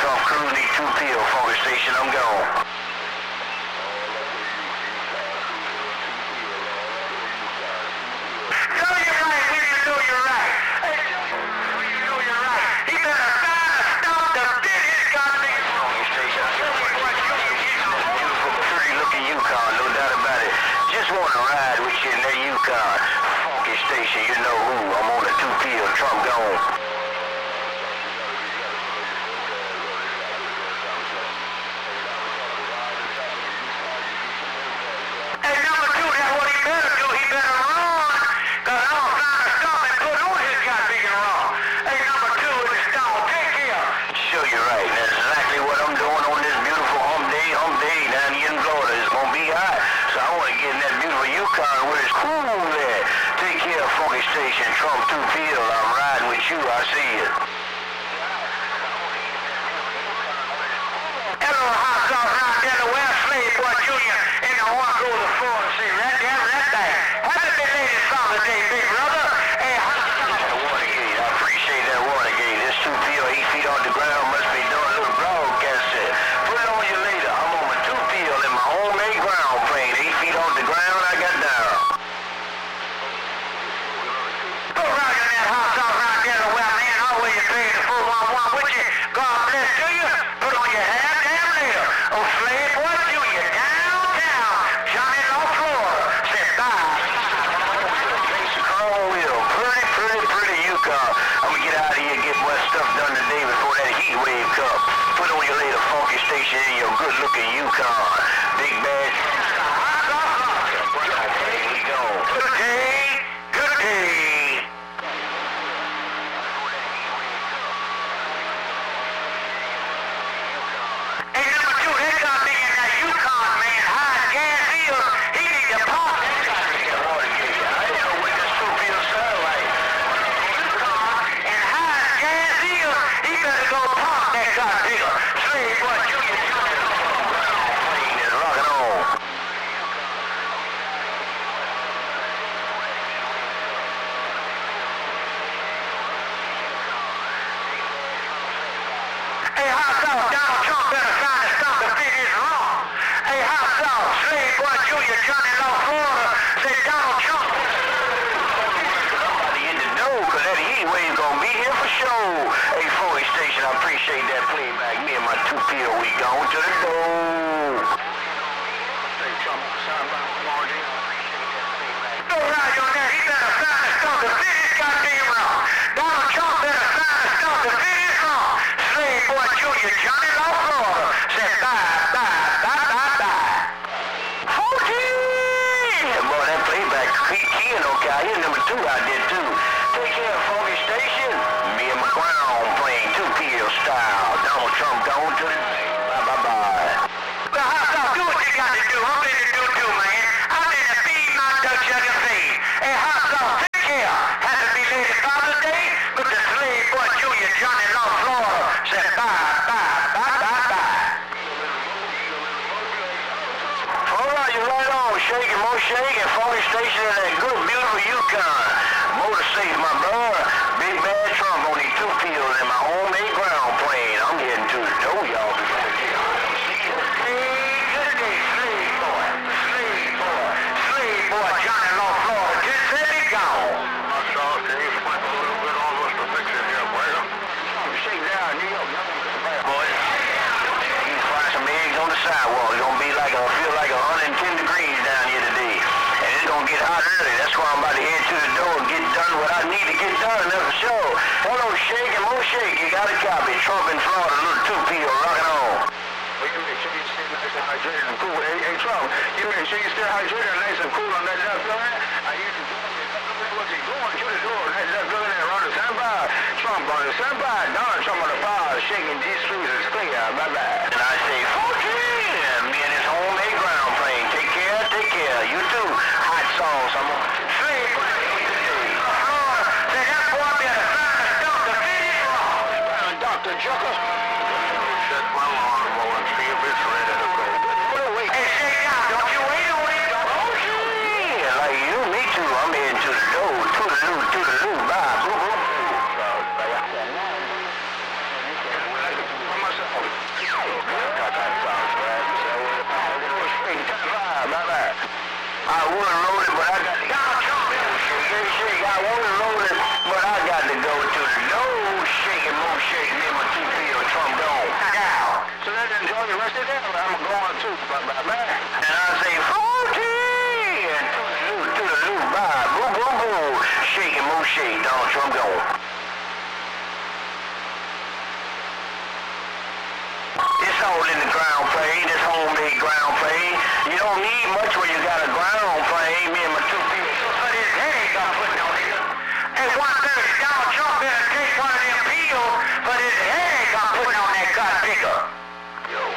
Trump Crew, need 2P, Funky Station, I'm gone. Funky Station, you know who. I'm on the 2P, Trump gone. Hey, number two, that's what he better do. He better run. Cause I'm trying to stop and put on his goddamn wrong. Hey, number two, in the stall, take care. Sure, you're right. That's exactly what I'm doing on this beautiful hump day down here in Florida. It's gonna be hot. So I want to get in that beautiful Yukon where it's cool there. Take care of Funky Station, Trump 2P. I'm riding with you. I see you. Hello, hot sauce out there, the West Slave Boy Jr. And I want to go to Florida. See, that thing. Happy belated Father's Day, big brother. Hey, hot sauce. Watergate. I appreciate that Watergate. This 2P, 8 feet on the ground, must be doing a little broadcast set. Put it on you later. I'm on my 2P in my homemade ground plane. 8 feet on the ground, I got down. Go round in that hot sauce right there, the well, man. Always you pay the 411 with you. God bless to you. Put on your hat damn later. Oh, Slave Boy Jr. downtown. Johnny Law, Florida. Said bye. Carl pretty Yukon. I'm gonna get out of here and get more stuff done today before that heat wave comes. Put on your later Funky Station in your good looking Yukon. Big bad. Here we go. Good day. Good day. Hey, number two, that got me in that Yukon, man. High gas field. He need to pop. I didn't know what this 2P sound like. Yukon and high gas field. He better go pop that goddamn Slave Boy Jr. Plane is rocking on. Hey, hot sauce, Donald Trump better sign to stop the finish wrong. Hey, hot sauce, Slave Boy Jr., Johnny Law, Florida, say Donald Trump. Somebody in the know, cause that heat wave gonna be here for sure. Hey, Funky Station, I appreciate that playback. Me and my 2P, we going to the door. Say Trump, sign by Margie. Go right on there, he better sign to stop the finish goddamn wrong. Donald Trump better sign to stop the finish wrong. Slave Boy Jr., Johnny Law, Florida, said bye. Funky! Boy, that playback, keying okay. I hear number two out there too. Take care of Funky Station. Me and my ground playing 2P style. Donald Trump going to the bye. Well, hot sauce, do what you got to do. I'm ready to do too, man. I'm in to feed my duck jug and feed. Hey, hot sauce, take care. Happy belated Father's Day with the Slave Boy Jr., Johnny Law, Florida, said bye. All right, you're right on. Shaking, more shaking. Funky Station in that good, beautiful Yukon. Motor safe, my brother. Big bad Trump on these 2P in my homemade ground plane. I'm heading to the door, y'all. Slave boy, Johnny Law, Florida. Just let it go. Shake down, New York. Boy, you can find some eggs on the sidewalk. It's gonna be feel like 110 degrees down here today. And it's gonna get hot early. That's why I'm about to head to the door and get done what I need to get done. That's for sure. Hello, Shake and more Shake. You got a copy. Trump in Florida, little 2P, rocking on. Well, you make sure you stay nice and hydrated and cool. Hey, Trump, you make sure you stay hydrated and nice and cool on that left line. I hear you going to the door. That left line around the standby. Trump on the standby. Donald Trump on the power. Shaking these streets is clear. Bye-bye. And I say, Funky! Me and his homemade ground plane. Take care. You too. Hot sauce. I'm on. Slave. Say that boy better sign to stop the finish. Dr. Jucker. Set my alarm roll and see if it's ready to go. Wait. Hey, shake down. Don't you wait. Like you, me too. I'm heading to the door. To the loo. Bye. Boom. you rest it down. I'm going too. Bye. And I say 40 and to the loop. Bye. Boo, boo, boo. Shake and move, shake. Donald Trump going. It's all in the ground plane. It's homemade ground plane. You don't need much when you got a ground plane. Me and my two people. But his head got putting on it. Hey, Donald Trump better take one of them pills, but his head got putting on that cut picker.